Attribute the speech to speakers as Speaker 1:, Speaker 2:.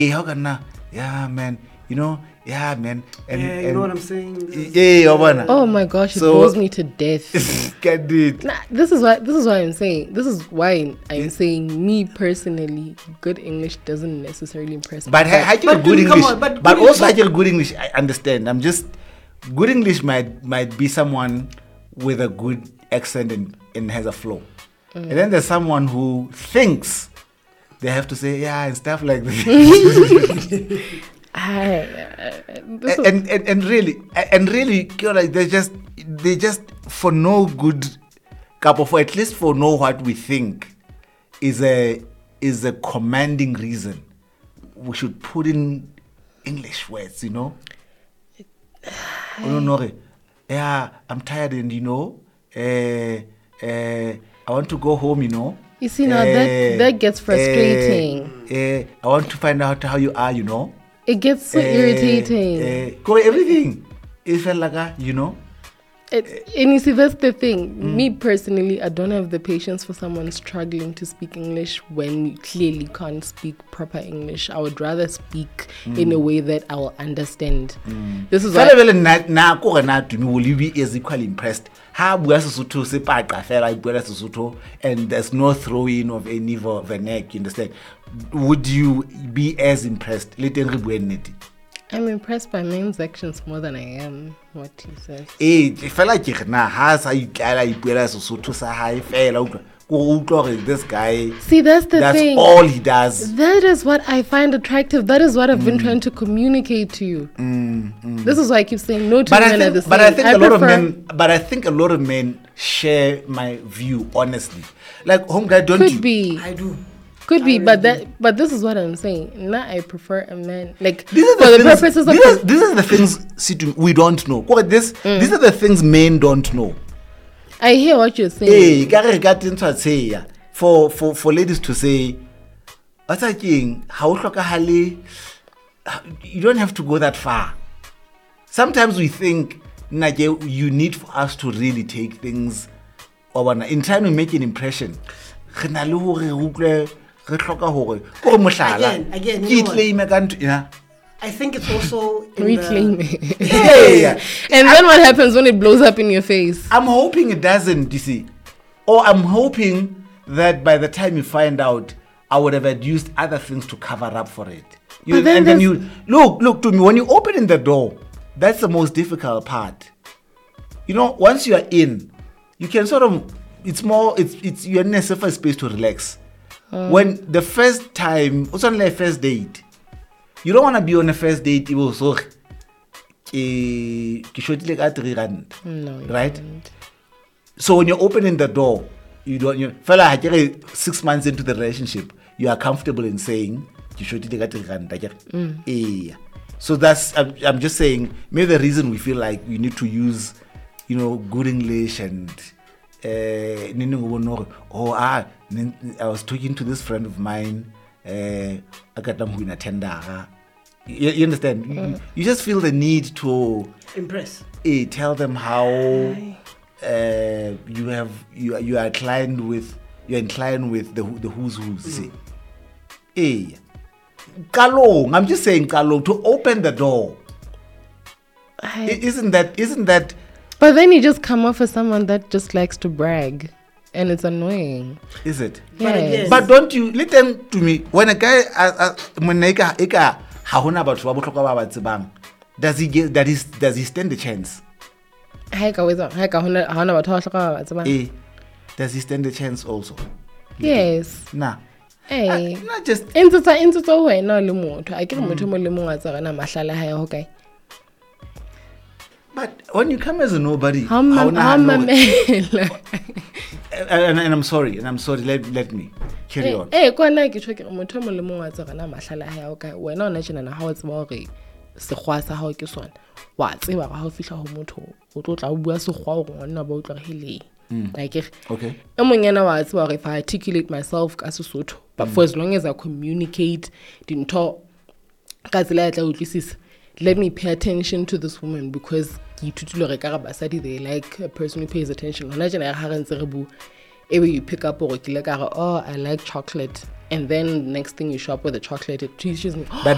Speaker 1: how can na? Yeah, man. You know, yeah, man. And
Speaker 2: you know what I'm saying?
Speaker 3: Oh my gosh, it bores me to death.
Speaker 1: Get it.
Speaker 3: Nah, this is why I'm saying. This is why I'm saying, me personally, good English doesn't necessarily impress me.
Speaker 1: But good English. But also good English, I understand. I'm just good English might be someone with a good accent and has a flow. And then there's someone who thinks they have to say yeah and stuff like this. and really, they just for no good couple, for at least for no what we think is a commanding reason we should put in English words, you know. Yeah, I'm tired, and I want to go home, you know.
Speaker 3: You see, now that gets frustrating.
Speaker 1: I want to find out how you are, you know.
Speaker 3: It gets so irritating.
Speaker 1: Everything. It felt like you know.
Speaker 3: And you see, that's the thing. Me personally, I don't have the patience for someone struggling to speak English when you clearly can't speak proper English. I would rather speak in a way that I will understand. This is why.
Speaker 1: Will you be as equally impressed? And there's no throwing of any vernac, you understand? Would you be as impressed?
Speaker 3: I'm impressed by men's actions more than I am what he says.
Speaker 1: This guy.
Speaker 3: See, that's the thing.
Speaker 1: That's all he does.
Speaker 3: That is what I find attractive. That is what I've been trying to communicate to you. This is why I keep saying no to men at the same.
Speaker 1: But I think a lot of men share my view, honestly. Like, home guy, don't
Speaker 3: Could
Speaker 1: you?
Speaker 3: be.
Speaker 2: I do.
Speaker 3: Could be, but this is what I'm saying. Now I prefer a man like
Speaker 1: These are
Speaker 3: for the
Speaker 1: things,
Speaker 3: purposes of
Speaker 1: these are the things we don't know. These are the things men don't know.
Speaker 3: I hear what you're saying.
Speaker 1: For ladies to say, you don't have to go that far. Sometimes we think you need for us to really take things in trying to make an impression.
Speaker 2: Again, you know I think it's also
Speaker 3: Reclaiming.
Speaker 1: Yeah.
Speaker 3: And then what happens when it blows up in your face?
Speaker 1: I'm hoping it doesn't, you see. Or I'm hoping that by the time you find out, I would have used other things to cover up for it. Then you look to me, when you open in the door, that's the most difficult part. You know, once you are in, you can sort of, you're in a safer space to relax. When the first time, it's only a first date, you don't want to be on a first date, it was so
Speaker 3: No,
Speaker 1: right? So when you're opening the door, fella 6 months into the relationship, you are comfortable in saying so that's I'm just saying, maybe the reason we feel like we need to use good English and I was talking to this friend of mine, you understand? You just feel the need to
Speaker 2: impress.
Speaker 1: Tell them how you are inclined with the who's. See, Kalong, I'm just saying, Kalong, to open the door. Isn't that?
Speaker 3: But then you just come off as someone that just likes to brag, and it's annoying.
Speaker 1: Is it?
Speaker 3: Yes.
Speaker 1: But don't you listen to me? When a guy does he stand the chance? Does he stand the chance also?
Speaker 3: Yes.
Speaker 1: Nah.
Speaker 3: Hey.
Speaker 1: Not just. But when you come as a nobody, and I'm sorry, let me carry on. Okay.
Speaker 3: If I articulate myself as a Sotho, but for as long as I communicate, let me pay attention to this woman, because they like a person who pays attention. You pick up, oh, I like chocolate, and then next thing you shop with the chocolate, it teaches me.
Speaker 1: But